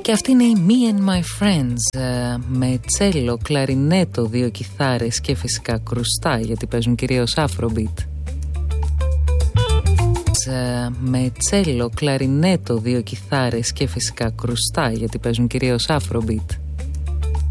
Και αυτή είναι η Me and My Friends, με τσέλο, κλαρινέτο, 2 κιθάρες και φυσικά κρουστά, γιατί παίζουν κυρίως Afrobeat. Με τσέλο, κλαρινέτο, 2 κιθάρες και φυσικά κρουστά, γιατί παίζουν κυρίως Afrobeat.